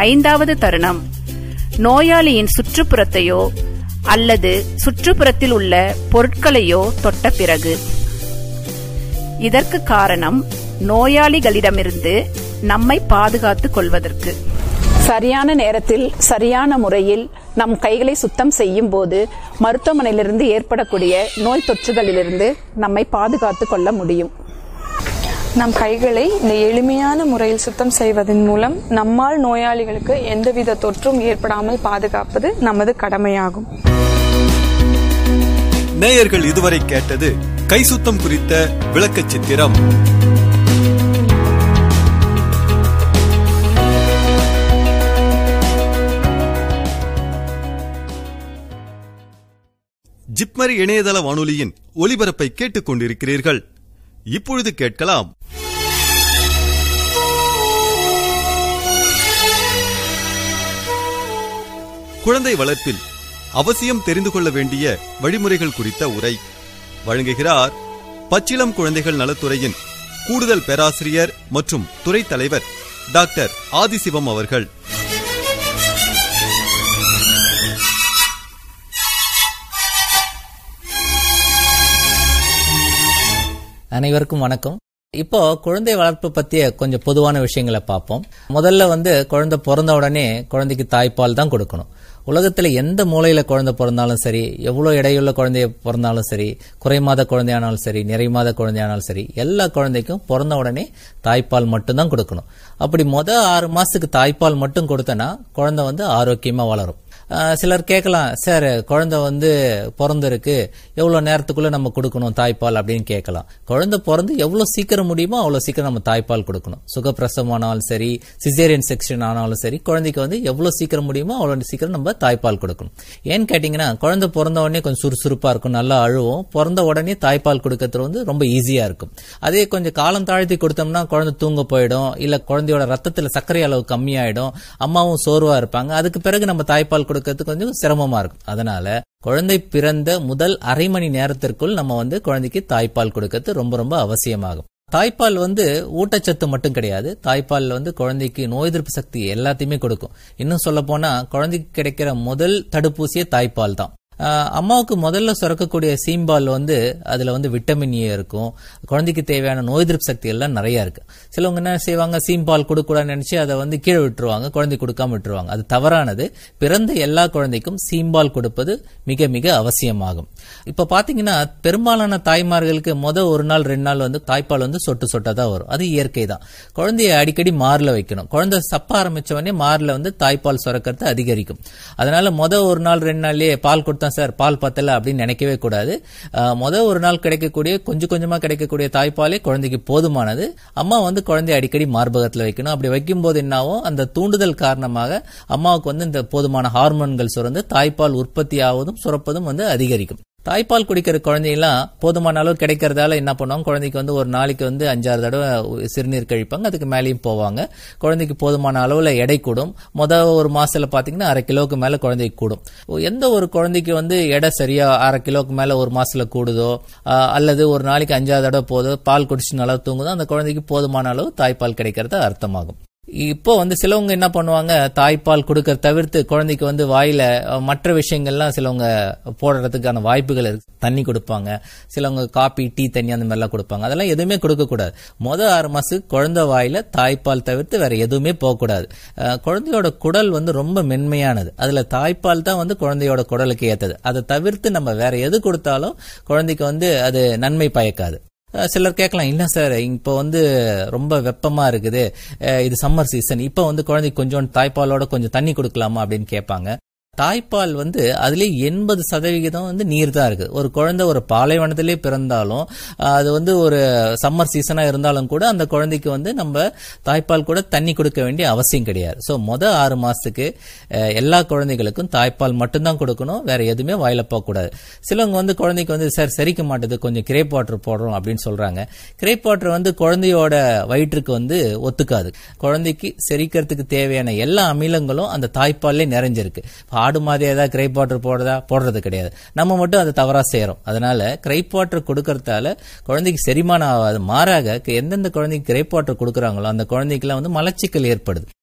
5வது தருணம் நோயாளியின் சுற்றுப்புறத்தையோ அல்லது சுற்றுப்புறத்தில் உள்ள பொருட்களையோ தொட்ட பிறகு. இதற்கு காரணம் நோயாளிகளிடமிருந்து நம்மை பாதுகாத்துக் கொள்வதற்கு. சரியான நேரத்தில் சரியான முறையில் நம் கைகளை சுத்தம் செய்யும் போது மருத்துவமனையிலிருந்து ஏற்படக்கூடிய நோய் தொற்றுகளிலிருந்து நம்மை பாதுகாத்துக் கொள்ள முடியும். நம் கைகளை இந்த எளிமையான முறையில் சுத்தம் செய்வதன் மூலம் நம்மால் நோயாளிகளுக்கு எந்தவித தொற்றும் ஏற்படாமல் பாதுகாப்பது நமது கடமையாகும். நேயர்கள் இதுவரை கேட்டது கை சுத்தம் குறித்த விளக்கச் சித்திரம். ஜிப்மர் இணையதள வானொலியின் ஒலிபரப்பை கேட்டுக் கொண்டிருக்கிறீர்கள். இப்பொழுது கேட்கலாம் குழந்தை வளர்ப்பில் அவசியம் தெரிந்து கொள்ள வேண்டிய வழிமுறைகள் குறித்த உரை. வழங்குகிறார் பச்சிளம் குழந்தைகள் நலத்துறையின் கூடுதல் பேராசிரியர் மற்றும் துறை தலைவர் டாக்டர் ஆதிசிவம் அவர்கள். அனைவருக்கும் வணக்கம். இப்போ குழந்தை வளர்ப்பு பத்திய கொஞ்சம் பொதுவான விஷயங்களை பார்ப்போம். முதல்ல குழந்தை பிறந்த உடனே குழந்தைக்கு தாய்ப்பால் தான் கொடுக்கணும். உலகத்துல எந்த மூலையில குழந்தை பிறந்தாலும் சரி, எவ்வளவு எடையுள்ள குழந்தைய பிறந்தாலும் சரி, குறைமாத குழந்தையானாலும் சரி, நிறைமாத குழந்தையானாலும் சரி, எல்லா குழந்தைக்கும் பிறந்த உடனே தாய்ப்பால் மட்டும்தான் கொடுக்கணும். அப்படி 6 மாசத்துக்கு தாய்ப்பால் மட்டும் கொடுத்தனா குழந்தை ஆரோக்கியமா வளரும். சிலர் கேட்கலாம், சார் குழந்தை பிறந்திருக்கு, எவ்வளவு நேரத்துக்குள்ள நம்ம கொடுக்கணும் தாய்ப்பால் அப்படின்னு கேட்கலாம். குழந்தை பிறந்து எவ்வளவு சீக்கிரம் முடியுமோ அவ்வளவு சீக்கிரம் நம்ம தாய்ப்பால் கொடுக்கணும். சுகப்பிரசவம் ஆனாலும் சரி, சிசேரியன் செக்ஷன் ஆனாலும் சரி, குழந்தைக்கு எவ்வளவு சீக்கிரம் முடியுமோ அவ்வளவு சீக்கிரம் நம்ம தாய்ப்பால் கொடுக்கணும். ஏன்னு கேட்டீங்கன்னா, குழந்தை பிறந்த உடனே கொஞ்சம் சுறுசுறுப்பா இருக்கும், நல்லா அழுவும். பிறந்த உடனே தாய்ப்பால் கொடுக்கறது ரொம்ப ஈஸியா இருக்கும். அதே கொஞ்சம் காலம் தாழ்த்தி கொடுத்தோம்னா குழந்தை தூங்க போயிடும், இல்ல குழந்தையோட ரத்தத்துல சர்க்கரை அளவு கம்மியாயிடும், அம்மாவும் சோர்வா இருப்பாங்க. அதுக்கு பிறகு நம்ம தாய்ப்பால் கொடுக்கறது கொஞ்சம் சிரமமா இருக்கும். அதனால குழந்தை பிறந்த முதல் அரை மணி நேரத்திற்குள் நம்ம குழந்தைக்கு தாய்ப்பால் கொடுக்கறது ரொம்ப ரொம்ப அவசியமாகும். தாய்ப்பால் ஊட்டச்சத்து மட்டும் கிடையாது. தாய்ப்பால் குழந்தைக்கு நோய் எதிர்ப்பு சக்தி எல்லாத்தையுமே கொடுக்கும். இன்னும் சொல்ல போனா குழந்தைக்கு கிடைக்கிற முதல் தடுப்பூசியே தாய்ப்பால் தான். அம்மாவுக்கு முதல்ல சுரக்கக்கூடிய சீம்பால் அதுல விட்டமின் ஏ இருக்கும். குழந்தைக்கு தேவையான நோய் எதிர்ப்பு சக்தி எல்லாம் நிறைய இருக்கு. சிலவங்க என்ன செய்வாங்க, சீம்பால் கொடுக்கூடாதுன்னு நினைச்சு அதை கீழே விட்டுருவாங்க, குழந்தை கொடுக்காம விட்டுருவாங்க. அது தவறானது. பிறந்த எல்லா குழந்தைக்கும் சீம்பால் கொடுப்பது மிக மிக அவசியமாகும். இப்ப பாத்தீங்கன்னா, பெரும்பாலான தாய்மார்களுக்கு ஒரு நாள் 2 நாள் தாய்ப்பால் சொட்டு சொட்டா தான் வரும். அது இயற்கை தான். குழந்தைய அடிக்கடி மார்ல வைக்கணும். குழந்தை சப்ப ஆரம்பிச்ச உடனே மார்ல தாய்ப்பால் சுரக்கிறது அதிகரிக்கும். அதனால 1 நாள் 2 நாள்லயே பால் கொடுத்தா சார் பால் பத்தல அப்படின்னு நினைக்கவே கூடாது. 1 நாள் கிடைக்கக்கூடிய கொஞ்சம் கொஞ்சமா கிடைக்கக்கூடிய தாய்ப்பாலே குழந்தைக்கு போதுமானது. அம்மா குழந்தைய அடிக்கடி மார்பகத்துல வைக்கணும். அப்படி வைக்கும் போது என்னாவும், அந்த தூண்டுதல் காரணமாக அம்மாவுக்கு இந்த போதுமான ஹார்மோன்கள் சுரந்து தாய்ப்பால் உற்பத்தி ஆவதும் சுரப்பதும் அதிகரிக்கும். தாய்ப்பால் குடிக்கிற குழந்தையெல்லாம் போதுமான அளவு கிடைக்கிறதால என்ன பண்ணுவாங்க, குழந்தைக்கு ஒரு நாளைக்கு 5-6 தடவை சிறுநீர் கழிப்பாங்க. அதுக்கு மேலேயும் போவாங்க. குழந்தைக்கு போதுமான அளவுல எடை கூடும். ஒரு மாசத்துல பாத்தீங்கன்னா 1/2 கிலோக்கு மேல குழந்தைக்கு கூடும். எந்த ஒரு குழந்தைக்கு எடை சரியா 1/2 கிலோக்கு மேல ஒரு மாசத்துல கூடுதோ, அல்லது ஒரு நாளைக்கு 5-6 தடவை போதோ, பால் குடிச்சு நல்லா தூங்குதோ, அந்த குழந்தைக்கு போதுமான அளவு தாய்ப்பால் கிடைக்கிறது அர்த்தமாகும். இப்போ சிலவங்க என்ன பண்ணுவாங்க, தாய்ப்பால் கொடுக்கற தவிர்த்து குழந்தைக்கு வாயில மற்ற விஷயங்கள்லாம் சிலவங்க போடுறதுக்கான வாய்ப்புகள் இருக்கு. தண்ணி கொடுப்பாங்க, சிலவங்க காபி டீ தண்ணி அந்த மாதிரிலாம் கொடுப்பாங்க. அதெல்லாம் எதுவுமே கொடுக்க கூடாது. 6 மாசத்துக்கு குழந்தை வாயில தாய்ப்பால் தவிர்த்து வேற எதுவுமே போகக்கூடாது. குழந்தையோட குடல் ரொம்ப மென்மையானது. அதுல தாய்ப்பால் தான் குழந்தையோட குடலுக்கு ஏத்தது. அதை தவிர்த்து நம்ம வேற எது கொடுத்தாலும் குழந்தைக்கு அது நன்மை பயக்காது. சிலர் கேட்கலாம், இல்ல சார் இப்போ ரொம்ப வெப்பமா இருக்குது, இது சம்மர் சீசன், இப்ப குழந்தைக்கு கொஞ்சம் தாய்ப்பாலோட கொஞ்சம் தண்ணி கொடுக்கலாமா அப்படின்னு கேட்பாங்க. தாய்ப்பால் அதுலயே 80% நீர் தான் இருக்கு. ஒரு குழந்தை ஒரு பாலைவனத்திலே பிறந்தாலும், அது ஒரு சம்மர் சீசனா இருந்தாலும் கூட அந்த குழந்தைக்கு நம்ம தாய்ப்பால் கூட தண்ணி கொடுக்க வேண்டிய அவசியம் கிடையாது. சோ 6 மாசத்துக்கு எல்லா குழந்தைகளுக்கும் தாய்ப்பால் மட்டும்தான் கொடுக்கணும், வேற எதுவுமே வாயில போக கூடாது. சிலவங்க குழந்தைக்கு சார் செரிக்க மாட்டேது, கொஞ்சம் கிரேப் வாட்டர் போடுறோம் அப்படின்னு சொல்றாங்க. கிரேப் வாட்டர் குழந்தையோட வயிற்றுக்கு ஒத்துக்காது. குழந்தைக்கு செரிக்கிறதுக்கு தேவையான எல்லா அமிலங்களும் அந்த தாய்ப்பாலே நிறைஞ்சிருக்கு. ஆடு மாதிரி ஏதாவது கிரைப் வாட்டர் போடுறது கிடையாது. நம்ம மட்டும் அதை தவறா செய்யறோம். அதனால கிரைப் வாட்டர் கொடுக்கறதால குழந்தைக்கு செரிமானம் ஆகாது. மாறாக எந்தெந்த குழந்தைக்கு கிரைப் வாட்டர் கொடுக்கறாங்களோ அந்த குழந்தைக்கு மலச்சிக்கல் ஏற்படுது.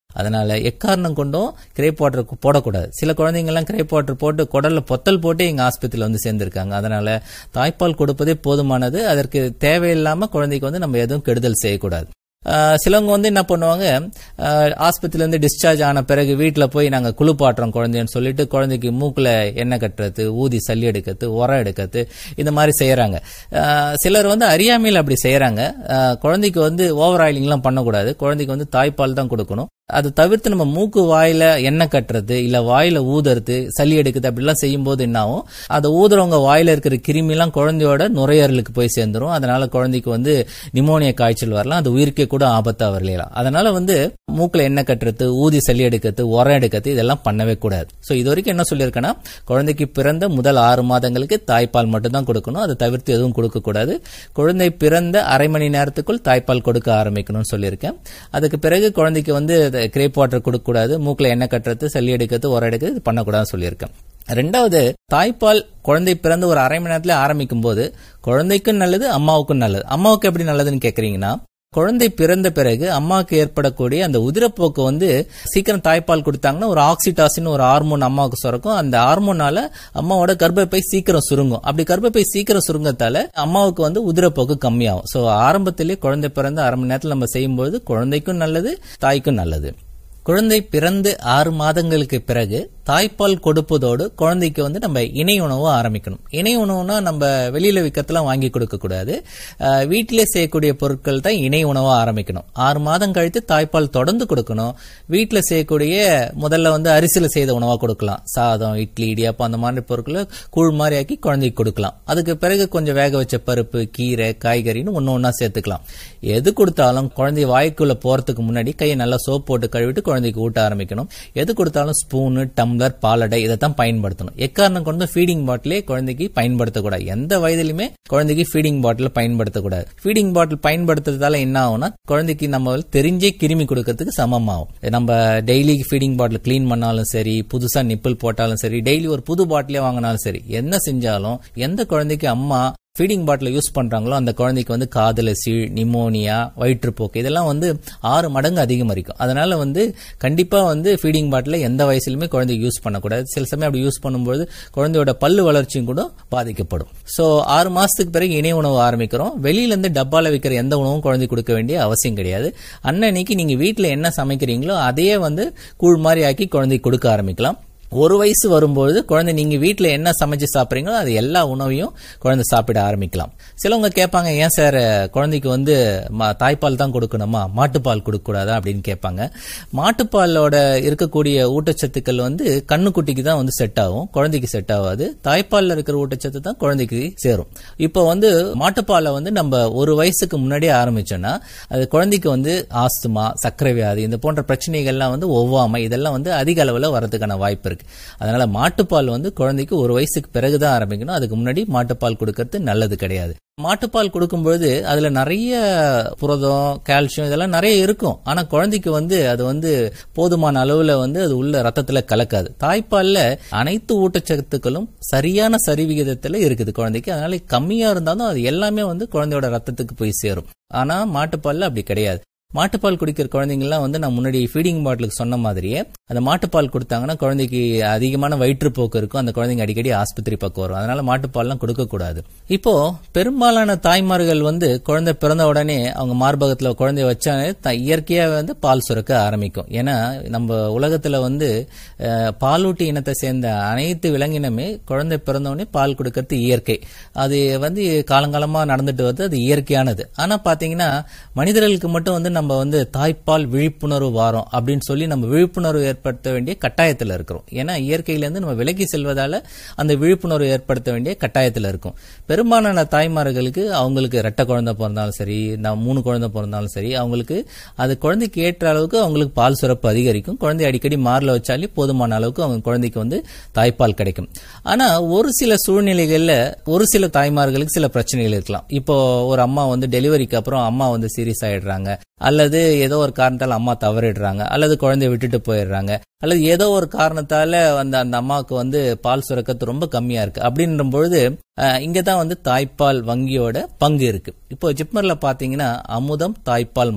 அதனால எக்காரணம் கொண்டும் கிரேப் வாட்டர் போடக்கூடாது. சில குழந்தைங்க எல்லாம் கிரேப் வாட்டர் போட்டு குடல்ல பொத்தல் போட்டு எங்க ஆஸ்பத்திரியில வந்து சேர்ந்திருக்காங்க. அதனால தாய்ப்பால் கொடுப்பதே போதுமானது. அதற்கு தேவையில்லாம குழந்தைக்கு வந்து நம்ம எதுவும் கெடுதல் செய்யக்கூடாது. சிலவங்க வந்து என்ன பண்ணுவாங்க, ஆஸ்பத்திரியில இருந்து டிஸ்சார்ஜ் ஆன பிறகு வீட்டுல போய் நாங்க குளிப்பாட்டுறோம் குழந்தைன்னு சொல்லிட்டு குழந்தைக்கு மூக்குல எண்ணெய் கட்டுறது, ஊதி சல்லி எடுக்கிறது, உரம் எடுக்கிறது, இந்த மாதிரி செய்யறாங்க. சிலர் வந்து அறியாமையில் அப்படி செய்யறாங்க. குழந்தைக்கு வந்து ஓவர் ஆயிலிங் எல்லாம் பண்ணக்கூடாது. குழந்தைக்கு வந்து தாய்ப்பால் தான் கொடுக்கணும். அதை தவிர்த்து நம்ம மூக்கு வாயில எண்ணெய் கட்டுறது, இல்ல வாயில ஊதுறது, சளி எடுக்குது அப்படிலாம் செய்யும் போது என்ன ஆகும், அதை ஊதுறவங்க வாயில இருக்கிற கிருமி எல்லாம் குழந்தையோட நுரையீரலுக்கு போய் சேர்ந்துரும். அதனால குழந்தைக்கு வந்து நிமோனியா காய்ச்சல் வரலாம், அது உயிருக்கே கூட ஆபத்தா வரலாம். அதனால வந்து மூக்குல எண்ணெய் கட்டுறது, ஊதி சளி எடுக்கிறது, உரம் எடுக்கிறது இதெல்லாம் பண்ணவே கூடாது. சோ இது வரைக்கும் என்ன சொல்லியிருக்கேன்னா, குழந்தைக்கு பிறந்த முதல் 6 மாதங்களுக்கு தாய்ப்பால் மட்டும் தான் கொடுக்கணும். அதை தவிர்த்து எதுவும் கொடுக்க கூடாது. குழந்தை பிறந்த அரை மணி நேரத்துக்குள் தாய்ப்பால் கொடுக்க ஆரம்பிக்கணும்னு சொல்லியிருக்கேன். அதுக்கு பிறகு குழந்தைக்கு வந்து கிரேப் வாட்டர் கொடுக்க கூடாது. மூக்குல எண்ணெய் கட்டுறது, சளி எடுக்கிறது, உரம் எடுக்கிறது இது பண்ணக்கூடாதுன்னு சொல்லியிருக்கேன். ரெண்டாவது, தாய்ப்பால் குழந்தை பிறந்து ஒரு அரை மணி நேரத்துல ஆரம்பிக்கும் போது குழந்தைக்கும் நல்லது, அம்மாவுக்கும் நல்லது. அம்மாவுக்கு எப்படி நல்லதுன்னு கேக்குறீங்கன்னா, குழந்தை பிறந்த பிறகு அம்மாவுக்கு ஏற்படக்கூடிய அந்த உதிரப்போக்கு வந்து சீக்கிரம் தாய்ப்பால் கொடுத்தாங்கன்னா ஒரு ஆக்சிடாசின் ஒரு ஹார்மோன் அம்மாவுக்கு சுரக்கும். அந்த ஹார்மோனால அம்மாவோட கர்ப்பப்பை சீக்கிரம் சுருங்கும். அப்படி கர்ப்பப்பை சீக்கிரம் சுருங்கத்தால அம்மாவுக்கு வந்து உதிரப்போக்கு கம்மியாகும். சோ ஆரம்பத்திலேயே குழந்தை பிறந்த அரை மணி நேரத்தில் நம்ம செய்யும்போது குழந்தைக்கும் நல்லது, தாய்க்கும் நல்லது. குழந்தை பிறந்து 6 மாதங்களுக்கு பிறகு தாய்ப்பால் கொடுப்பதோடு குழந்தைக்கு வந்து நம்ம இணை உணவு ஆரம்பிக்கணும். இணை உணவுனா நம்ம வெளியில விற்கிறதுலாம் வாங்கி கொடுக்க கூடாது. வீட்டிலே செய்யக்கூடிய பொருட்கள் தான் இணை உணவா ஆரம்பிக்கணும். 6 மாதம் கழித்து தாய்ப்பால் தொடர்ந்து கொடுக்கணும். வீட்டில் செய்யக்கூடிய முதல்ல வந்து அரிசியில செய்த உணவா கொடுக்கலாம். சாதம், இட்லி, இடியாப்பம் அந்த மாதிரி பொருட்களை கூழ் மாதிரி ஆக்கி குழந்தைக்கு கொடுக்கலாம். அதுக்கு பிறகு கொஞ்சம் வேக வச்ச பருப்பு, கீரை, காய்கறின்னு ஒன்னா சேர்த்துக்கலாம். எது கொடுத்தாலும் குழந்தை வாய்க்குள்ள போறதுக்கு முன்னாடி கையை நல்லா சோப் போட்டு கழுவிட்டு குழந்தைக்கு ஊட்ட ஆரம்பிக்கணும். எது கொடுத்தாலும் ஸ்பூனு, டம்ளர், பாலடை இதைத்தான் பயன்படுத்தணும். எக்காரணம் கொண்டு ஃபீடிங் பாட்டிலே குழந்தைக்கு பயன்படுத்தக்கூடாது. எந்த வயதிலுமே குழந்தைக்கு ஃபீடிங் பாட்டில் பயன்படுத்தக்கூடாது. ஃபீடிங் பாட்டில் பயன்படுத்துறதால என்ன ஆகும்னா, குழந்தைக்கு நம்ம தெரிஞ்சே கிருமி கொடுக்கறதுக்கு சமமாகும். நம்ம டெய்லி ஃபீடிங் பாட்டில் கிளீன் பண்ணாலும் சரி, புதுசா நிப்பிள் போட்டாலும் சரி, டெய்லி ஒரு புது பாட்டிலே வாங்கினாலும் சரி, என்ன செஞ்சாலும் எந்த குழந்தைக்கு அம்மா ஃபீடிங் பாட்டில் யூஸ் பண்றாங்களோ அந்த குழந்தைக்கு வந்து காதுல சீழ், நிமோனியா, வயிற்றுப்போக்கு இதெல்லாம் வந்து 6 மடங்கு அதிகமாகும். அதனால வந்து கண்டிப்பா வந்து ஃபீடிங் பாட்டில் எந்த வயசுலயுமே குழந்தைக்கு யூஸ் பண்ணக்கூடாது. சில சமயம் அப்படி யூஸ் பண்ணும்போது குழந்தையோட பல்லு வளர்ச்சியும் கூட பாதிக்கப்படும். சோ 6 மாசத்துக்கு பிறகு இணை உணவு ஆரம்பிக்கிறோம். வெளியில இருந்து டப்பால விற்கிற எந்த உணவும் குழந்தைக்கு கொடுக்க வேண்டிய அவசியம் கிடையாது. அன்னைக்கு நீங்க வீட்டுல என்ன சமைக்கிறீங்களோ அதையே வந்து கூழ் மாதிரி ஆக்கி குழந்தைக்கு கொடுக்க ஆரம்பிக்கலாம். 1 வயசு வரும்போது குழந்தை நீங்க வீட்டுல என்ன சமைச்சு சாப்பிடுறீங்களோ அது எல்லா உணவையும் குழந்தை சாப்பிட ஆரம்பிக்கலாம். சிலவங்க கேட்பாங்க, ஏன் சார் குழந்தைக்கு வந்து தாய்ப்பால் தான் கொடுக்கணுமா, மாட்டுப்பால் கொடுக்க கூடாதா அப்படின்னு கேட்பாங்க. மாட்டுப்பாலோட இருக்கக்கூடிய ஊட்டச்சத்துக்கள் வந்து கண்ணுக்குட்டிக்கு தான் வந்து செட் ஆகும், குழந்தைக்கு செட் ஆகாது. தாய்ப்பால்ல இருக்கிற ஊட்டச்சத்து தான் குழந்தைக்கு சேரும். இப்போ வந்து மாட்டுப்பாலை வந்து நம்ம 1 வயசுக்கு முன்னாடியே ஆரம்பிச்சோம்னா அது குழந்தைக்கு வந்து ஆஸ்துமா, சர்க்கரை வியாதி இந்த போன்ற பிரச்சனைகள்லாம் வந்து ஒவ்வாமை இதெல்லாம் வந்து அதிக அளவுல வரதுக்கான வாய்ப்பு இருக்கு. அதனால மாட்டுப்பால் வந்து குழந்தைக்கு 1 வயசுக்கு பிறகுதான் ஆரம்பிக்கணும். அதுக்கு முன்னாடி மாட்டுப்பால் கொடுக்கறது நல்லது கிடையாது. மாட்டுப்பால் கொடுக்கும்போது அதுல நிறைய புரதம், கால்சியம் இதெல்லாம் நிறைய இருக்கும். ஆனா குழந்தைக்கு வந்து அது வந்து போதுமான அளவுல வந்து அது உள்ள ரத்தத்துல கலக்காது. தாய்ப்பால்ல அனைத்து ஊட்டச்சத்துக்களும் சரியான சரிவிகிதத்துல இருக்குது குழந்தைக்கு. அதனால கம்மியா இருந்தாலும் அது எல்லாமே வந்து குழந்தையோட ரத்தத்துக்கு போய் சேரும். ஆனா மாட்டுப்பால்ல அப்படி கிடையாது. மாட்டுப்பால் குடிக்கிற குழந்தைங்கலாம் வந்து நான் முன்னாடி ஃபீடிங் பாட்டிலுக்கு சொன்ன மாதிரியே அந்த மாட்டுப்பால் கொடுத்தாங்கன்னா குழந்தைக்கு அதிகமான வயிற்றுப்போக்கு இருக்கும். அந்த குழந்தைங்க அடிக்கடி ஆஸ்பத்திரி பக்கம் வரும். அதனால மாட்டுப்பால்லாம் கொடுக்க கூடாது. இப்போ பெரும்பாலான தாய்மார்கள் வந்து குழந்தை பிறந்த உடனே அவங்க மார்பகத்துல குழந்தைய வச்சாலே இயற்கையாவே வந்து பால் சுரக்க ஆரம்பிக்கும். ஏன்னா நம்ம உலகத்துல வந்து பாலூட்டி இனத்தை சேர்ந்த அனைத்து விலங்கினமே குழந்தை பிறந்த உடனே பால் கொடுக்கறது இயற்கை. அது வந்து காலங்காலமா நடந்துட்டு வருது, அது இயற்கையானது. ஆனா பாத்தீங்கன்னா மனிதர்களுக்கு மட்டும் வந்து நம்ம வந்து தாய்ப்பால் விழிப்புணர்வு வாரம் அப்படின்னு சொல்லி நம்ம விழிப்புணர்வு ஏற்படுத்த வேண்டிய கட்டாயத்தில் இருக்கிறோம். ஏன்னா இயற்கையிலிருந்து நம்ம விலகி செல்வதால அந்த விழிப்புணர்வு ஏற்படுத்த வேண்டிய கட்டாயத்தில் இருக்கும். பெரும்பாலான தாய்மார்களுக்கு அவங்களுக்கு 2 குழந்தை பிறந்தாலும் சரி, 3 குழந்தை பிறந்தாலும் சரி, அவங்களுக்கு அது குழந்தைக்கு ஏற்ற அளவுக்கு அவங்களுக்கு பால் சுரப்பு அதிகரிக்கும். குழந்தை அடிக்கடி மார்ல வச்சாலே போதுமான அளவுக்கு அவங்க குழந்தைக்கு வந்து தாய்ப்பால் கிடைக்கும். ஆனா ஒரு சில சூழ்நிலைகள்ல ஒரு சில தாய்மார்களுக்கு சில பிரச்சனைகள் இருக்கலாம். இப்போ ஒரு அம்மா வந்து டெலிவரிக்கு அப்புறம் அம்மா வந்து சீரியஸ் ஆயிடுறாங்க, அல்லது ஏதோ ஒரு காரணத்தால் அம்மா தவறிடுறாங்க, அல்லது குழந்தைய விட்டுட்டு போயிடுறாங்க, அல்லது ஏதோ ஒரு காரணத்தால அந்த அம்மாவுக்கு வந்து பால் சுரக்கத்து ரொம்ப கம்மியா இருக்கு. அப்படின்ற பொழுது இங்கதான் வந்து தாய்ப்பால் வங்கியோட பங்கு இருக்கு. இப்போ ஜிப்மர்ல பாத்தீங்கன்னா அமுதம் தாய்ப்பால் மையம்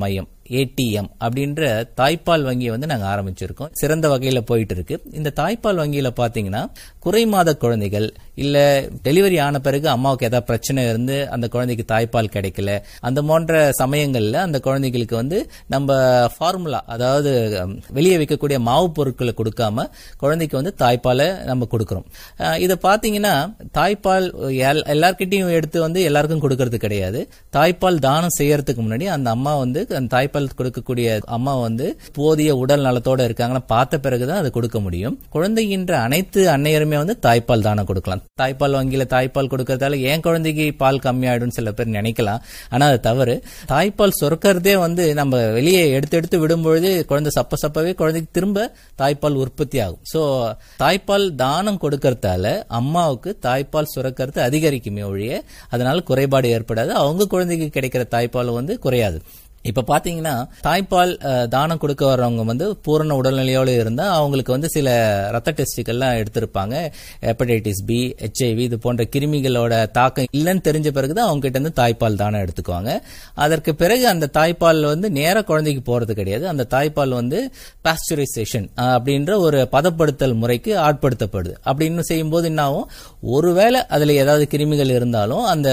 ATM அப்படின்ற தாய்ப்பால் வங்கியை வந்து நாங்க ஆரம்பிச்சிருக்கோம். சிறந்த வகையில போயிட்டு இருக்கு. இந்த தாய்ப்பால் வங்கியில பாத்தீங்கன்னா குறை மாத குழந்தைகள் இல்ல டெலிவரி ஆன பிறகு அம்மாவுக்கு ஏதாவது பிரச்சனை இருந்து அந்த குழந்தைக்கு தாய்ப்பால் கிடைக்கல, அந்த போன்ற சமயங்கள்ல அந்த குழந்தைகளுக்கு வந்து நம்ம ஃபார்முலா, அதாவது வெளியே வைக்கக்கூடிய மாவு பொருட்களை கொடுக்காம குழந்தைக்கு வந்து தாய்ப்பாலை நம்ம கொடுக்கறோம். இத பாத்தீங்கன்னா தாய்ப்பால் எல்லார்கிட்டையும் எடுத்து வந்து எல்லாருக்கும் கொடுக்கறது கிடையாது. தாய்ப்பால் தானம் செய்யறதுக்கு முன்னாடி அந்த அம்மா வந்து அந்த தாய்ப்பால் கொடுக்கக்கூடிய அம்மா வந்து போதிய உடல் நலத்தோட இருக்காங்கன்னா பார்த்த பிறகுதான் அதை கொடுக்க முடியும். குழந்தைகின்ற அனைத்து அன்னையருமே வந்து தாய்ப்பால் தானம் கொடுக்கலாம். தாய்ப்பால் வங்கியில தாய்ப்பால் கொடுக்கறதால ஏன் குழந்தைக்கு பால் கம்மியாயிடும் சில பேர் நினைக்கலாம். ஆனா அது தவறு. தாய்ப்பால் சுரக்கிறதே வந்து நம்ம வெளியே எடுத்து விடும்பொழுது குழந்தை சப்பவே குழந்தைக்கு திரும்ப தாய்ப்பால் உற்பத்தி ஆகும். சோ தாய்ப்பால் தானம் கொடுக்கறதால அம்மாவுக்கு தாய்ப்பால் சுரக்கிறது அதிகரிக்குமே ஒழிய அதனால குறைபாடு ஏற்படாது. அவங்க குழந்தைக்கு கிடைக்கிற தாய்ப்பால் வந்து குறையாது. இப்ப பாத்தீங்கன்னா தாய்ப்பால் தானம் கொடுக்க வர்றவங்க வந்து பூரண உடல்நிலையோடு இருந்தா அவங்களுக்கு வந்து சில ரத்த டெஸ்டுகள்லாம் எடுத்திருப்பாங்க. ஹெப்படைட்டிஸ் B, HIV இது போன்ற கிருமிகளோட தாக்கம் இல்லைன்னு தெரிஞ்ச பிறகுதான் அவங்க கிட்ட இருந்து தாய்ப்பால் தானம் எடுத்துக்குவாங்க. அதற்கு பிறகு அந்த தாய்ப்பால் வந்து நேர குழந்தைக்கு போறது கிடையாது. அந்த தாய்ப்பால் வந்து பாஸ்டரைசேஷன் அப்படின்ற ஒரு பதப்படுத்தல் முறைக்கு ஆட்படுத்தப்படுது. அப்படின்னு செய்யும்போது என்ன ஆகும், ஒருவேளை அதுல ஏதாவது கிருமிகள் இருந்தாலும் அந்த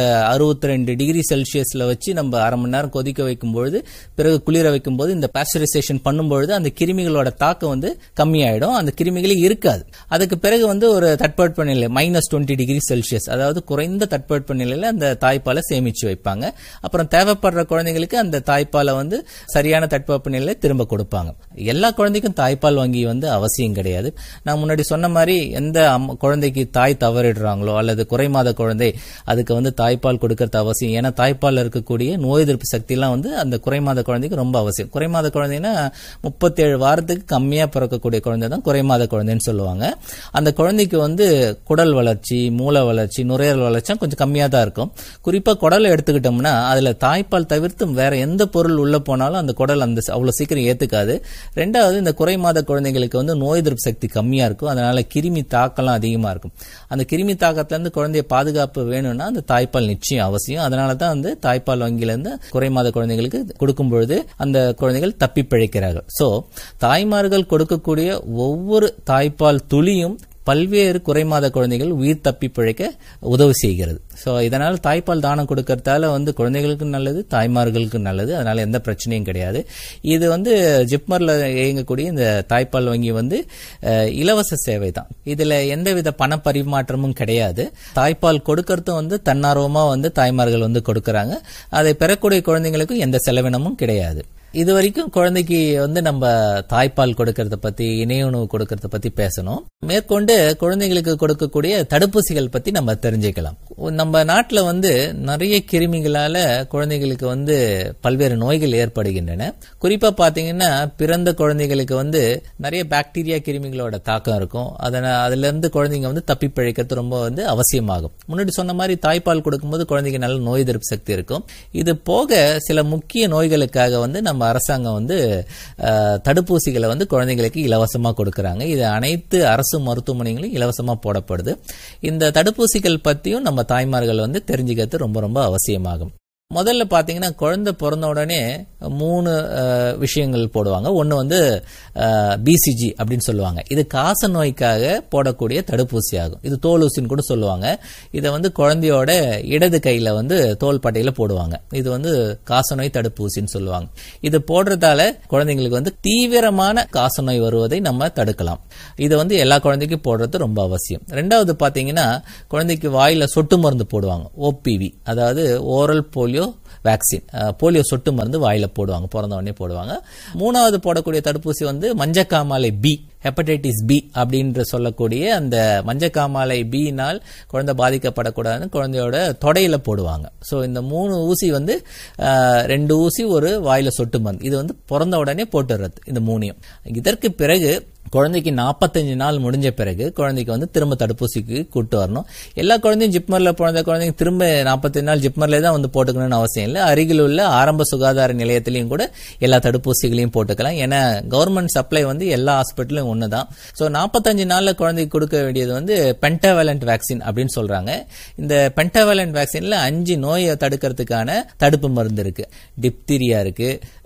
62 டிகிரி செல்சியஸ்ல வச்சு நம்ம அரை மணி நேரம் கொதிக்க வைக்கும்போது பிறகு குளிர வைக்கும் போது இந்த பாஸ்டரைசேஷன் பண்ணும்பொழுது அந்த கிருமிகளோட தாக்கம் வந்து கம்மியாயிடும். அந்த கிருமிகளே இருக்காது. அதுக்கு பிறகு வந்து ஒரு தட்பவெட்ப நிலை -20 டிகிரி செல்சியஸ், அதாவது குறைந்த தட்பவெட்ப நிலையில அந்த தாய்ப்பாலை சேமிச்சு வைப்பாங்க. அப்புறம் தேவைப்படுற குழந்தைங்களுக்கு அந்த தாய்ப்பாலை வந்து சரியான தட்பவெட்ப நிலையில திரும்ப கொடுப்பாங்க. எல்லா குழந்தைக்கும் தாய்ப்பால் வங்கி வந்து அவசியம் கிடையாது. நான் முன்னாடி சொன்ன மாதிரி எந்த குழந்தைக்கு தாய் தவறிடுறாங்களோ அல்லது குறை மாத குழந்தை அதுக்கு வந்து தாய்ப்பால் கொடுக்கறது அவசியம். ஏன்னா தாய்ப்பால் இருக்கக்கூடிய நோய் எதிர்ப்பு சக்தி எல்லாம் வந்து அந்த குறைமாத குழந்தைக்கு ரொம்ப அவசியம். குறைமாத குழந்தைன்னா 37 வாரத்துக்கு கம்மியா பிறக்கக்கூடிய குழந்தை தான் குறைமாத குழந்தைன்னு சொல்லுவாங்க. அந்த குழந்தைக்கு வந்து குடல் வளர்ச்சி, மூளை வளர்ச்சி, நுரையீரல் வளர்ச்சி கொஞ்சம் கம்மியா தான் இருக்கும். குறிப்பா குடலை எடுத்துக்கிட்டோம்னா அதுல தாய்ப்பால் தவிர்த்து வேற எந்த பொருள் உள்ள போனாலும் அந்த குடல் அந்த அவ்வளவு சீக்கிரம் ஏத்துக்காது. ரெண்டாவது இந்த குறைமாத குழந்தைகளுக்கு வந்து நோய் எதிர்ப்பு சக்தி கம்மியா இருக்கும். அதனால கிருமி தாக்கலாம் அதிகமா இருக்கும். அந்த கிருமி தாக்கத்துல இருந்து குழந்தைய பாதுகாப்பு வேணும்னா அந்த தாய்ப்பால் நிச்சயம் அவசியம். அதனாலதான் வந்து தாய்ப்பால் வங்கியில இருந்து குறைமாத குழந்தைகளுக்கு கொடுக்கும் பொழுது அந்த குழந்தைகள் தப்பி பிழைக்கிறார்கள். சோ தாய்மார்கள் கொடுக்கக்கூடிய ஒவ்வொரு தாய்ப்பால் துளியும் பல்வேறு குறைமாத குழந்தைகள் உயிர் தப்பி பிழைக்க உதவி செய்கிறது. சோ இதனால தாய்ப்பால் தானம் கொடுக்கறதால வந்து குழந்தைகளுக்கு நல்லது, தாய்மார்களுக்கு நல்லது. அதனால எந்த பிரச்சனையும் கிடையாது. இது வந்து ஜிப்மர்ல இயங்கக்கூடிய இந்த தாய்ப்பால் வங்கி வந்து இலவச சேவை தான். இதுல எந்தவித பண பரிமாற்றமும் கிடையாது. தாய்ப்பால் கொடுக்கறதும் வந்து தன்னார்வமா வந்து தாய்மார்கள் வந்து கொடுக்கறாங்க. அதை பெறக்கூடிய குழந்தைங்களுக்கு எந்த செலவினமும் கிடையாது. இது வரைக்கும் குழந்தைக்கு வந்து நம்ம தாய்ப்பால் கொடுக்கறத பத்தி, இணை உணவு கொடுக்கறத பத்தி பேசணும். மேற்கொண்டு குழந்தைகளுக்கு கொடுக்கக்கூடிய தடுப்பூசிகள் பத்தி நம்ம தெரிஞ்சுக்கலாம். நம்ம நாட்டுல வந்து நிறைய கிருமிகளால குழந்தைகளுக்கு வந்து பல்வேறு நோய்கள் ஏற்படுகின்றன. குறிப்பா பாத்தீங்கன்னா பிறந்த குழந்தைகளுக்கு வந்து நிறைய பாக்டீரியா கிருமிகளோட தாக்கம் இருக்கும். அதுல இருந்து குழந்தைங்க வந்து தப்பி பிழைக்கிறது ரொம்ப வந்து அவசியமாகும். முன்னாடி சொன்ன மாதிரி தாய்ப்பால் கொடுக்கும்போது குழந்தைக்கு நல்ல நோய் எதிர்ப்பு சக்தி இருக்கும். இது போக சில முக்கிய நோய்களுக்காக வந்து நம்ம அரசாங்கம் வந்து தடுப்பூசிகளை வந்து குழந்தைகளுக்கு இலவசமா கொடுக்கறாங்க. இது அனைத்து அரசு மருத்துவமனைகளும் இலவசமா போடப்படுது. இந்த தடுப்பூசிகள் பத்தியும் நம்ம தாய்மார்கள் வந்து தெரிஞ்சுக்கிறது ரொம்ப ரொம்ப அவசியமாகும். முதல்ல பாத்தீங்கன்னா குழந்தை பிறந்த உடனே 3 விஷயங்கள் போடுவாங்க. ஒன்னு வந்து BCG அப்படின்னு சொல்லுவாங்க. இது காச நோய்க்காக போடக்கூடிய தடுப்பூசி ஆகும். இது தோல் ஊசின்னு கூட சொல்லுவாங்க. இதை வந்து குழந்தையோட இடது கையில வந்து தோல் பட்டையில போடுவாங்க. இது வந்து காசநோய் தடுப்பூசின்னு சொல்லுவாங்க. இது போடுறதால குழந்தைங்களுக்கு வந்து தீவிரமான காசநோய் வருவதை நம்ம தடுக்கலாம். இதை வந்து எல்லா குழந்தைக்கும் போடுறது ரொம்ப அவசியம். ரெண்டாவது பாத்தீங்கன்னா குழந்தைக்கு வாயில சொட்டு மருந்து போடுவாங்க. OPV, அதாவது ஓரல் போலியோ வேக்சின், போலியோ சொட்டு மருந்து வாயில போடுவாங்க, பிறந்த உடனே போடுவாங்க. மூணாவது போடக்கூடிய தடுப்பூசி வந்து மஞ்சக்காமாலை B, ஹெப்படைட்டிஸ் B அப்படின்ற சொல்லக்கூடிய அந்த மஞ்சக்காமாலை B-னால் குழந்தை பாதிக்கப்படக்கூடாதுன்னு குழந்தையோட தொடையில போடுவாங்க. சோ இந்த 3 ஊசி வந்து 2 ஊசி ஒரு வாயில சொட்டு மருந்து, இது வந்து பிறந்த உடனே போட்டுறது இந்த 3யும். இதற்கு பிறகு குழந்தைக்கு 45 நாள் முடிஞ்ச பிறகு குழந்தைக்கு வந்து திரும்ப தடுப்பூசிக்கு கூட்டு வரணும். எல்லா குழந்தையும் ஜிப்மர்ல பிறந்த குழந்தைங்க திரும்ப 45 நாள் ஜிப்மர்ல தான் வந்து போட்டுக்கணும்னு அவசியம் இல்லை. அருகில் உள்ள ஆரம்ப சுகாதார நிலையத்திலையும் கூட எல்லா தடுப்பூசிகளையும் போட்டுக்கலாம். ஏன்னா கவர்மெண்ட் சப்ளை வந்து எல்லா ஹாஸ்பிட்டலும் ஒண்ணுதான். சோ 45 நாள்ல குழந்தைக்கு கொடுக்க வேண்டியது வந்து பென்டாவேலண்ட் வேக்சின் அப்படின்னு சொல்றாங்க. இந்த பென்டாவேலண்ட் வேக்சின்ல 5 நோயை தடுக்கிறதுக்கான தடுப்பு மருந்து இருக்கு. டிப்தீரியா இருக்கு,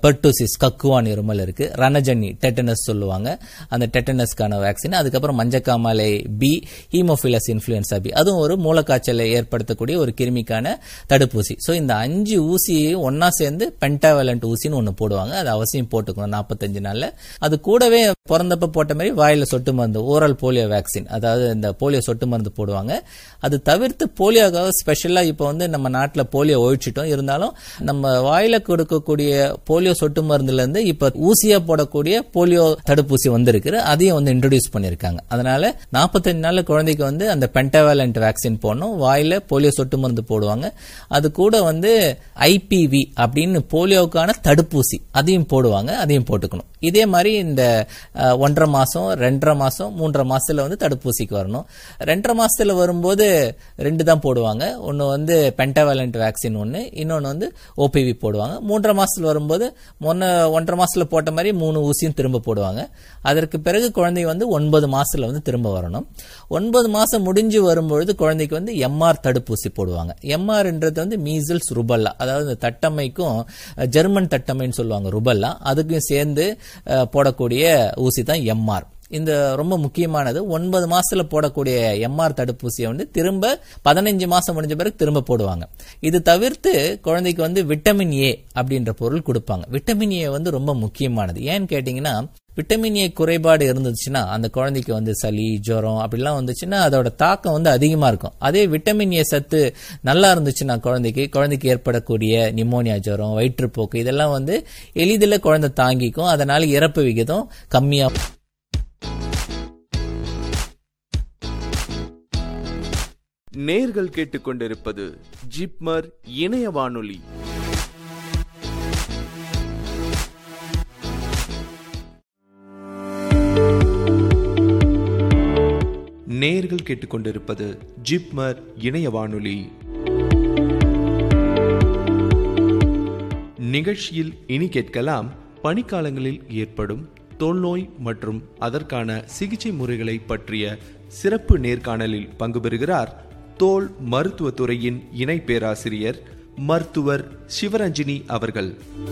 பெர்டூசிஸ் கக்குவான் இருமல் இருக்கு, ரணஜன்னி டெட்டனஸ் சொல்லுவாங்க, அந்த டெட்டனஸ்க்கான வேக்சின், அதுக்கப்புறம் மஞ்சக்காமாலை பி, ஹீமோஃபிலஸ் இன்ஃபுளுன்சா பி, அதுவும் ஒரு மூலக்காய்ச்சலை ஏற்படுத்தக்கூடிய ஒரு கிருமிக்கான தடுப்பூசி. ஸோ இந்த 5 ஊசியையும் ஒன்னா சேர்ந்து பென்டாவேலண்ட் ஊசின்னு ஒன்று போடுவாங்க. அது அவசியம் போட்டுக்கணும் 45 நாள்ல. அது கூடவே பிறந்தப்ப போட்ட மாதிரி வாயில சொட்டு மருந்து, ஓரல் போலியோ வேக்சின், அதாவது இந்த போலியோ சொட்டு மருந்து போடுவாங்க. அது தவிர்த்து போலியோக்காக ஸ்பெஷலா இப்போ வந்து நம்ம நாட்டில் போலியோ ஒழிச்சிட்டோம், இருந்தாலும் நம்ம வாயில கொடுக்கக்கூடிய போலியோ சொட்டு மருந்துல இருந்து இப்ப ஊசியா போடக்கூடிய போலியோ தடுப்பூசி வந்திருக்கு, அதையும் வந்து இன்ட்ரோடியூஸ் பண்ணிருக்காங்க. அதனால 45 நாள்ல குழந்தைக்கு வந்து அந்த பென்டாவேலண்ட் வேக்சின் போடணும், வாயில போலியோ சொட்டு மருந்து போடுவாங்க. அது கூட வந்து ஐபிவி அப்படின்னு போலியோக்கான தடுப்பூசி அதையும் போடுவாங்க, அதையும் போட்டுக்கணும். இதே மாதிரி இந்த 1.5 மாசம் 2.5 மாசம் 3.5 மாசத்துல வந்து தடுப்பூசிக்கு வரணும். 2.5 மாசத்துல வரும்போது 2 தான் போடுவாங்க, ஒன்னு வந்து பென்டாவேலண்ட் வேக்சின் ஒன்னு, இன்னொன்னு வந்து ஓபிவி போடுவாங்க. 3.5 மாசத்துல வரும்போது 1.5 மாசத்துல போட்ட மாதிரி 3 ஊசியும் திரும்ப போடுவாங்க. அதற்கு பிறகு குழந்தை வந்து 9 மாசத்துல வந்து திரும்ப வரணும். 9 மாசம் முடிஞ்சு வரும்பொழுது குழந்தைக்கு வந்து எம்ஆர் தடுப்பூசி போடுவாங்க. எம்ஆர்ன்றது வந்து மீசல்ஸ் ருபல்லா, அதாவது தட்டமைக்கும் ஜெர்மன் தட்டமைன்னு சொல்லுவாங்க ருபல்லா, அதுக்கும் சேர்ந்து போடக்கூடிய ஊசி தான் எம்ஆர். இந்த ரொம்ப முக்கியமானது. 9 மாசத்துல போடக்கூடிய எம்ஆர் தடுப்பூசியை வந்து திரும்ப 15 மாசம் முடிஞ்ச பிறகு திரும்ப போடுவாங்க. இது தவிர்த்து குழந்தைக்கு வந்து விட்டமின் ஏ அப்படின்ற பொருள் கொடுப்பாங்க. விட்டமின் ஏ வந்து ரொம்ப முக்கியமானது. ஏன்னு கேட்டீங்கன்னா, விட்டமின் ஏ குறைபாடு இருந்துச்சுன்னா அந்த குழந்தைக்கு வந்து சளி, ஜுரம் அப்படிலாம் வந்துச்சுன்னா அதோட தாக்கம் வந்து அதிகமா இருக்கும். அதே விட்டமின் ஏ சத்து நல்லா இருந்துச்சுன்னா குழந்தைக்கு ஏற்படக்கூடிய நிமோனியா, ஜுரம், வயிற்றுப்போக்கு இதெல்லாம் வந்து எளிதில் குழந்தை தாங்கிக்கும். அதனால இறப்பு விகிதம் கம்மியா. நேர்கள் கேட்டுக்கொண்டிருப்பது ஜிப்மர் இணைய வானொலி. நேர்கள் கேட்டுக்கொண்டிருப்பது ஜிப்மர் இணைய வானொலி. நிகழ்ச்சியில் இனி கேட்கலாம், பனிக்காலங்களில் ஏற்படும் தோல்நோய் மற்றும் அதற்கான சிகிச்சை முறைகளை பற்றிய சிறப்பு நேர்காணலில் பங்கு பெறுகிறார் தோல் மருத்துவத்துறையின் இணை பேராசிரியர் மருத்துவர் சிவரஞ்சினி அவர்கள்.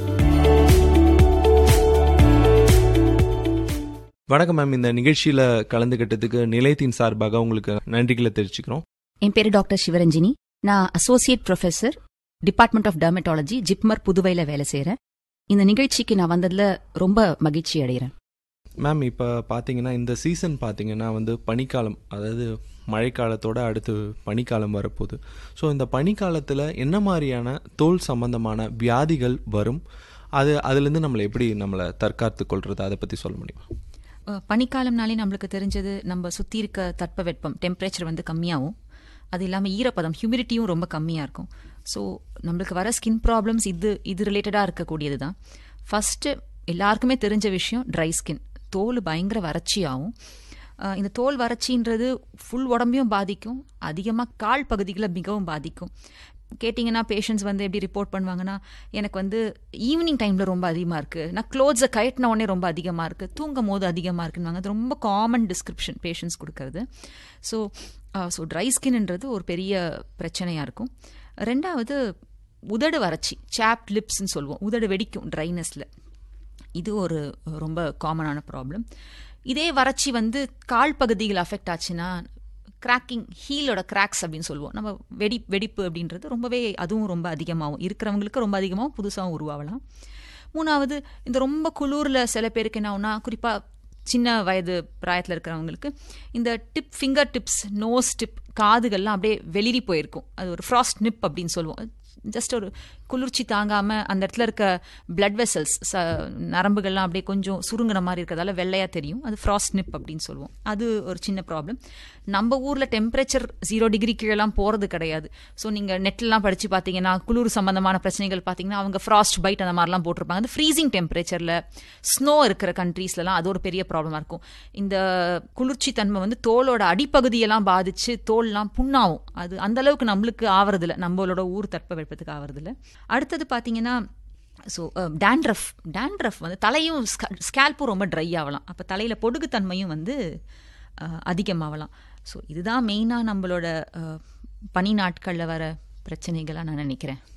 வணக்கம் மேம். இந்த நிகழ்ச்சியில கலந்துகிட்டதுக்கு நிலையத்தின் சார்பாக உங்களுக்கு நன்றிகளை தெரிவிச்சுக்கிறோம். என் பேரு டாக்டர் சிவரஞ்சினி. நான் associate professor, department of dermatology, JIPMER புதுவையில வேலை செய்யறேன். இந்த நிகழ்ச்சிக்கு நான் வந்ததுல ரொம்ப மகிழ்ச்சி அடைகிறேன். மேம், இப்போ பார்த்தீங்கன்னா இந்த சீசன் பார்த்தீங்கன்னா வந்து பனிக்காலம், அதாவது மழைக்காலத்தோட அடுத்து பனிக்காலம் வரப்போகுது. ஸோ இந்த பனிக்காலத்தில் என்ன மாதிரியான தோல் சம்பந்தமான வியாதிகள் வரும், அதுலேருந்து நம்மளை தற்காத்து கொள்வது, அதை பற்றி சொல்ல முடியுமா? பனிக்காலம்னாலே நம்மளுக்கு தெரிஞ்சது, நம்ம சுற்றி இருக்க தட்பவெப்பம் டெம்பரேச்சர் வந்து கம்மியாகும். அது இல்லாமல் ஈரப்பதம் ஹியூமிடிட்டியும் ரொம்ப கம்மியாக இருக்கும். ஸோ நம்மளுக்கு வர ஸ்கின் ப்ராப்ளம்ஸ் இது ரிலேட்டடாக இருக்கக்கூடியது தான். ஃபஸ்ட்டு எல்லாருக்குமே தெரிஞ்ச விஷயம் ட்ரை ஸ்கின், தோல் பயங்கர வறட்சியாகும். இந்த தோல் வறட்சின்றது ஃபுல் உடம்பையும் பாதிக்கும், அதிகமாக கால் பகுதிகளை மிகவும் பாதிக்கும். கேட்டிங்கன்னா பேஷண்ட்ஸ் வந்து எப்படி ரிப்போர்ட் பண்ணுவாங்கன்னா, எனக்கு வந்து ஈவினிங் டைமில் ரொம்ப அதிகமாக இருக்குது, நான் க்ளோத்ஸை கயட்டின உடனே ரொம்ப அதிகமாக இருக்குது, தூங்கும் போது அதிகமாக இருக்குன்னு. அது ரொம்ப காமன் டிஸ்கிரிப்ஷன் பேஷண்ட்ஸ் கொடுக்கறது. ஸோ ட்ரை ஸ்கின்ன்றது ஒரு பெரிய பிரச்சனையாக இருக்கும். ரெண்டாவது உதடு வறட்சி, சாப் லிப்ஸ்ன்னு சொல்லுவோம், உதடு வெடிக்கும் ட்ரைனஸில். இது ஒரு ரொம்ப காமனான ப்ராப்ளம். இதே வறட்சி வந்து கால் பகுதிகள் அஃபெக்ட் ஆச்சுன்னா கிராக்கிங், ஹீலோட கிராக்ஸ் அப்படின்னு சொல்லுவோம் நம்ம, வெடிப்பு அப்படின்றது ரொம்பவே, அதுவும் ரொம்ப அதிகமாகும், இருக்கிறவங்களுக்கு ரொம்ப அதிகமாகவும் புதுசாகவும் உருவாகலாம். மூணாவது, இந்த ரொம்ப குளூரில் சில பேருக்கு என்ன ஆகுனா, குறிப்பாக சின்ன வயது பிராயத்தில் இருக்கிறவங்களுக்கு இந்த ஃபிங்கர் டிப்ஸ், நோஸ் டிப், காதுகள்லாம் அப்படியே வெளிரி போயிருக்கும். அது ஒரு ஃப்ராஸ்ட் நிப் அப்படின்னு சொல்லுவோம். ஜஸ்ட் ஒரு குளிர்ச்சி தாங்காமல் அந்த இடத்துல இருக்க பிளட் வெசல்ஸ், நரம்புகள்லாம் அப்படியே கொஞ்சம் சுருங்கின மாதிரி இருக்கிறதால வெள்ளையாக தெரியும். அது ஃப்ராஸ்ட் நிப் அப்படின்னு சொல்லுவோம். அது ஒரு சின்ன ப்ராப்ளம். நம்ம ஊரில் டெம்பரேச்சர் 0 டிகிரி கீழெல்லாம் போகிறது கிடையாது. ஸோ நீங்கள் நெட்லாம் படித்து பார்த்தீங்கன்னா, குளிர் சம்பந்தமான பிரச்சனைகள் பார்த்தீங்கன்னா அவங்க ஃப்ராஸ்ட் பைட் அந்த மாதிரிலாம் போட்டிருப்பாங்க. அது ஃப்ரீசிங் டெம்பரேச்சரில் ஸ்னோ இருக்கிற கண்ட்ரீஸ்லாம் அது ஒரு பெரிய ப்ராப்ளமாக இருக்கும். இந்த குளிர்ச்சி தன்மை வந்து தோலோட அடிப்பகுதியெல்லாம் பாதித்து தோல்லாம் புண்ணாகும். அது அந்தளவுக்கு நம்மளுக்கு ஆவறதில்லை, நம்மளோட ஊர் தட்பவெப்பத்துக்கு ஆவறதில்லை. அடுத்தது பார்த்தீங்கன்னா, ஸோ டேண்ட்ரஃப் வந்து தலையும் ஸ்கேல்ப்பும் ரொம்ப ட்ரை ஆகலாம். அப்போ தலையில் பொடுகுத்தன்மையும் வந்து அதிகமாகலாம். ஸோ இதுதான் மெயினாக நம்மளோட பனி நாட்களில் வர பிரச்சனைகளாக நான் நினைக்கிறேன்.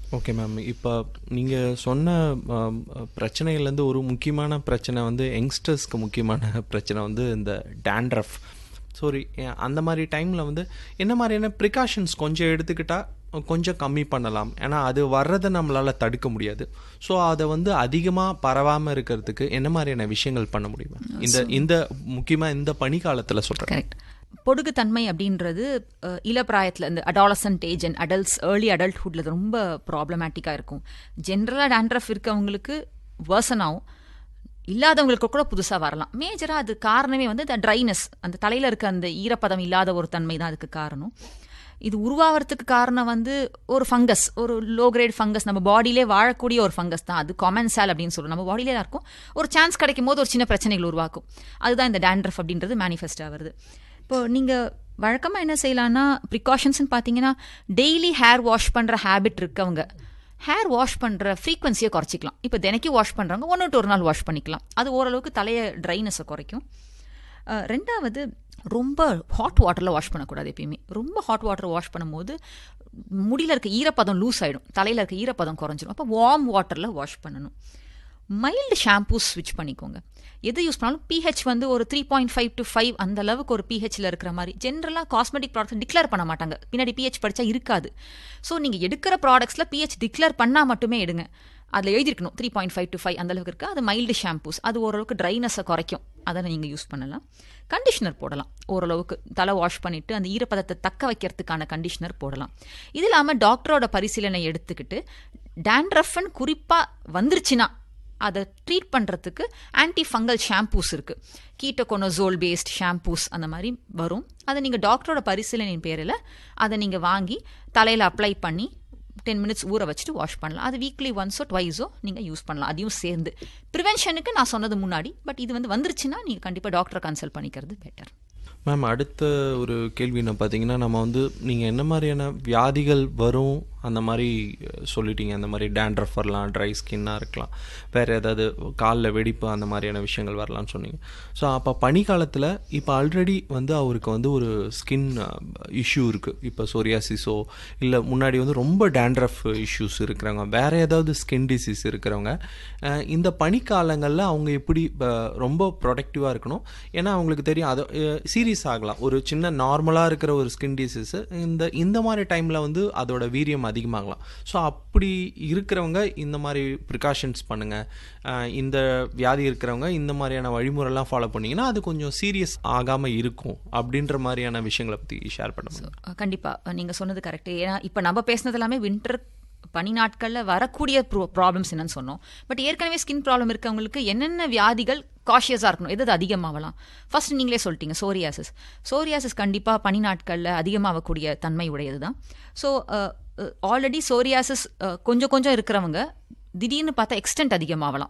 ஓகே மேம், இப்போ நீங்கள் சொன்ன பிரச்சனைகள்லேருந்து ஒரு முக்கியமான பிரச்சனை வந்து யங்ஸ்டர்ஸ்க்கு முக்கியமான பிரச்சனை வந்து இந்த டேண்ட்ரஃப். சாரி, அந்த மாதிரி டைமில் வந்து என்ன மாதிரியான ப்ரிகாஷன்ஸ் கொஞ்சம் எடுத்துக்கிட்டால் கொஞ்சம் கம்மி பண்ணலாம்? ஏன்னா அது வர்றதை நம்மளால் தடுக்க முடியாது. ஸோ அதை வந்து அதிகமாக பரவாமல் இருக்கிறதுக்கு என்ன மாதிரியான விஷயங்கள் பண்ண முடியுமா இந்த முக்கியமாக இந்த பனிக்காலத்தில் சொல்கிறேன்? கரெக்ட். பொடுகுத்தன்மை அப்படின்றது இளப்பிராயத்தில் இந்த adolescent age and adults early அடல்ட்ஹுட்ல ரொம்ப ப்ராப்ளமேட்டிக்காக இருக்கும். ஜென்ரலாக டேண்ட்ரஃப் இருக்கவங்களுக்கு வேர்சன் ஆகும், இல்லாதவங்களுக்கு கூட புதுசாக வரலாம். மேஜராக அது காரணமே வந்து இந்த ட்ரைனஸ், அந்த தலையில் இருக்க அந்த ஈரப்பதம் இல்லாத ஒரு தன்மை தான் அதுக்கு காரணம். இது உருவாகிறதுக்கு காரணம் வந்து ஒரு ஃபங்கஸ், ஒரு லோ கிரேட் ஃபங்கஸ், நம்ம பாடியிலே வாழக்கூடிய ஒரு ஃபங்கஸ் தான் அது. காமன்சால் அப்படின்னு சொல்லுவோம். நம்ம பாடியிலே தான் இருக்கும். ஒரு சான்ஸ் கிடைக்கும் போது ஒரு சின்ன பிரச்சனைகள் உருவாக்கும். அதுதான் இந்த டேண்ட்ரஃப் அப்படின்றது மேனிஃபெஸ்ட் ஆகுது. இப்போ நீங்கள் வழக்கமாக என்ன செய்யலாம்னா, ப்ரிகாஷன்ஸ்னு பார்த்தீங்கன்னா, டெய்லி ஹேர் வாஷ் பண்ணுற ஹேபிட் இருக்கவங்க ஹேர் வாஷ் பண்ணுற ஃப்ரீக்வன்சியை குறைச்சிக்கலாம். இப்போ தினைக்கும் வாஷ் பண்ணுறவங்க 1 to 1 நாள் வாஷ் பண்ணிக்கலாம். அது ஓரளவுக்கு தலையை ட்ரைனஸை குறைக்கும். ரெண்டாவது, ரொம்ப ஹாட் வாட்டரில் வாஷ் பண்ணக்கூடாது. எப்பயுமே ரொம்ப ஹாட் வாட்டர் வாஷ் பண்ணும்போது முடியில் இருக்க ஈரப்பதம் லூஸ் ஆகிடும், தலையில் இருக்க ஈரப்பதம் குறைஞ்சிடும். அப்போ வார்ம் வாட்டரில் வாஷ் பண்ணணும். மைல்டு ஷாம்பூஸ் ஸ்விட்ச் பண்ணிக்கோங்க. எது யூஸ் பண்ணாலும் pH வந்து ஒரு 3.5 to 5 அந்த அளவுக்கு ஒரு pHல இருக்கிற மாதிரி. ஜென்ரலாக காஸ்மெட்டிக் ப்ராடக்ட்ஸ் டிக்ளேர் பண்ண மாட்டாங்க, பின்னாடி pH படித்தா இருக்காது. ஸோ நீங்கள் எடுக்கிற ப்ராடக்ட்ஸில் pH டிக்ளேர் பண்ணால் மட்டுமே எடுங்க. அதில் எழுதிருக்கணும் 3.5 to 5 அந்த அளவுக்கு இருக்குது. அது மைல்டு ஷாம்பூஸ், அது ஓரளவுக்கு ட்ரைனஸை குறைக்கும். அதை நீங்கள் யூஸ் பண்ணலாம். கண்டிஷனர் போடலாம். ஓரளவுக்கு தலை வாஷ் பண்ணிவிட்டு அந்த ஈரப்பதத்தை தக்க வைக்கிறதுக்கான கண்டிஷனர் போடலாம். இது இல்லாமல் டாக்டரோட பரிசீலனை எடுத்துக்கிட்டு டேண்ட்ரஃப்னு குறிப்பாக வந்துருச்சுன்னா அதை ட்ரீட் பண்ணுறதுக்கு ஆன்டி ஃபங்கல் ஷாம்பூஸ் இருக்குது. கீட்டோகோனோசோல் பேஸ்ட் ஷாம்பூஸ் அந்த மாதிரி வரும். அதை நீங்கள் டாக்டரோட பரிசீலனையின் பேரில் அதை நீங்கள் வாங்கி தலையில் அப்ளை பண்ணி 10 minutes ஊற வச்சுட்டு வாஷ் பண்ணலாம். அது வீக்லி ஒன்ஸோ ட்வைஸோ நீங்கள் யூஸ் பண்ணலாம். அதையும் சேர்ந்து ப்ரிவென்ஷனுக்கு நான் சொன்னது முன்னாடி. பட் இது வந்து வந்துருச்சுன்னா நீங்கள் கண்டிப்பாக டாக்டரை கன்சல்ட் பண்ணிக்கிறது பெட்டர். மேம், அடுத்த ஒரு கேள்வி என்ன பார்த்தீங்கன்னா, நம்ம வந்து நீங்கள் என்ன மாதிரியான வியாதிகள் வரும் அந்த மாதிரி சொல்லிட்டீங்க. அந்த மாதிரி டேண்ட்ரஃப் வரலாம், ட்ரை ஸ்கின்னாக இருக்கலாம், வேறு ஏதாவது காலில் வெடிப்பு அந்த மாதிரியான விஷயங்கள் வரலாம்னு சொன்னீங்க. ஸோ அப்போ பனிக்காலத்தில் இப்போ ஆல்ரெடி வந்து அவருக்கு வந்து ஒரு ஸ்கின் இஷ்யூ இருக்குது. இப்போ சோரியாசிஸோ இல்லை முன்னாடி வந்து ரொம்ப டேண்ட்ரஃப் இஷ்யூஸ் இருக்கிறவங்க, வேறு ஏதாவது ஸ்கின் டிசீஸ் இருக்கிறவங்க இந்த பனிக்காலங்களில் அவங்க எப்படி ரொம்ப ப்ரொடக்டிவாக இருக்கணும்? ஏன்னா அவங்களுக்கு தெரியும் அது சீரியஸ் ஆகலாம். ஒரு சின்ன நார்மலாக இருக்கிற ஒரு ஸ்கின் டிசீஸ் இந்த மாதிரி டைமில் வந்து அதோட வீரியம் அதிகமாகலாம். ஸோ அப்படி இருக்கிறவங்க இந்த மாதிரி ப்ரிகாஷன்ஸ் பண்ணுங்கள். இந்த வியாதி இருக்கிறவங்க இந்த மாதிரியான வழிமுறைலாம் ஃபாலோ பண்ணிங்கன்னா அது கொஞ்சம் சீரியஸ் ஆகாமல் இருக்கும் அப்படின்ற மாதிரியான விஷயங்களை பற்றி ஷேர் பண்ண முடியும்? கண்டிப்பாக நீங்கள் சொன்னது கரெக்டு. ஏன்னா இப்போ நம்ம பேசுனது எல்லாமே வின்டர் பனி நாட்களில் வரக்கூடிய ப்ராப்ளம்ஸ் என்னன்னு சொன்னோம். பட் ஏற்கனவே ஸ்கின் ப்ராப்ளம் இருக்கவங்களுக்கு என்னென்ன வியாதிகள் காஷியஸாக இருக்கணும், எது அதிகமாகலாம்? ஃபர்ஸ்ட் நீங்களே சொல்லிட்டீங்க, சோரியாசிஸ் கண்டிப்பாக பனி நாட்களில் அதிகமாகக்கூடிய தன்மை உடையது தான். ஸோ ஆல்ரெடி சோரியாசிஸ் கொஞ்சம் இருக்கிறவங்க திடீர்னு பார்த்தா எக்ஸ்டென்ட் அதிகமாகலாம்,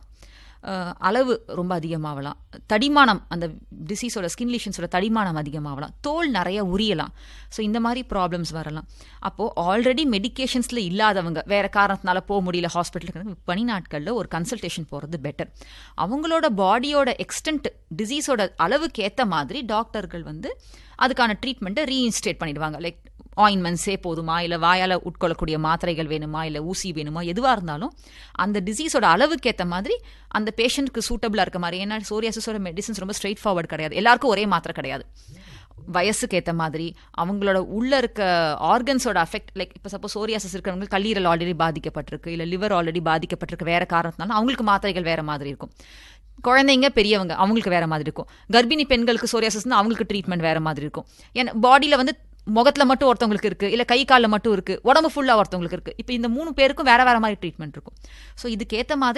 அளவு ரொம்ப அதிகமாகலாம், தடிமானம், அந்த டிசீஸோட ஸ்கின் லீஷன்ஸோட தடிமானம் அதிகமாகலாம், தோல் நிறைய உரியலாம். ஸோ இந்த மாதிரி ப்ராப்ளம்ஸ் வரலாம். அப்போது ஆல்ரெடி மெடிக்கேஷன்ஸில் இல்லாதவங்க, வேறு காரணத்தினால போக முடியல ஹாஸ்பிட்டலுக்கு, பனி நாட்களில் ஒரு கன்சல்டேஷன் போகிறது பெட்டர். அவங்களோட பாடியோட எக்ஸ்டென்ட் டிசீஸோட அளவுக்கு ஏற்ற மாதிரி டாக்டர்கள் வந்து அதுக்கான ட்ரீட்மெண்ட்டை ரீஇன்ஸ்டேட் பண்ணிடுவாங்க. லைக் ஆயின்மெண்ட்ஸே போதுமா, இல்லை வாயால் உட்கொள்ளக்கூடிய மாத்திரைகள் வேணுமா, இல்லை ஊசி வேணுமா, எதுவாக இருந்தாலும் அந்த டிசீஸோட அளவுக்கு ஏற்ற மாதிரி அந்த பேஷண்ட்டுக்கு சூட்டபிளாக இருக்க மாதிரி. ஏன்னா சோரியாசிஸோட மெடிசன்ஸ் ரொம்ப ஸ்ட்ரெயிட் ஃபார்வர்ட் கிடையாது, எல்லாருக்கும் ஒரே மாத்திரை கிடையாது. வயசுக்கு ஏற்ற மாதிரி அவங்களோட உள்ள இருக்க ஆர்கன்ஸோட அஃபெக்ட், லைக் இப்போ சப்போஸ் சோரியாசிஸ் இருக்கிறவங்க கல்லீரல் ஆல்ரெடி பாதிக்கப்பட்டிருக்கு, இல்லை லிவர் ஆல்ரெடி பாதிக்கப்பட்டிருக்கு, வேறு காரணத்தினால அவங்களுக்கு மாத்திரைகள் வேறு மாதிரி இருக்கும். குழந்தைங்க பெரியவங்க அவங்களுக்கு வேறு மாதிரி இருக்கும். கர்ப்பிணி பெண்களுக்கு சோரியாசிஸ்னா அவங்களுக்கு ட்ரீட்மெண்ட் வேறு மாதிரி இருக்கும். ஏன்னா பாடியில் வந்து முகத்தில் மட்டும் ஒருத்தவங்களுக்கு இருக்குது, இல்லை கை காலில் மட்டும் இருக்குது, உடம்பு ஃபுல்லாக ஒருத்தவங்களுக்கு இருக்குது. இப்போ இந்த 3 பேருக்கும் வேறு மாதிரி ட்ரீட்மெண்ட் இருக்கும். ஸோ இதுக்கேற்ற மாதிரி